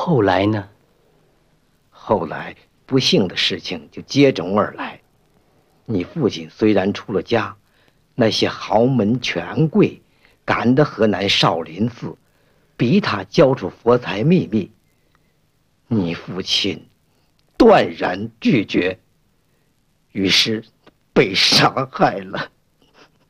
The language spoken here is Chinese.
后来呢？ 后来不幸的事情就接踵而来。你父亲虽然出了家，那些豪门权贵赶得河南少林寺，逼他交出佛财秘密。你父亲断然拒绝，于是被杀害了。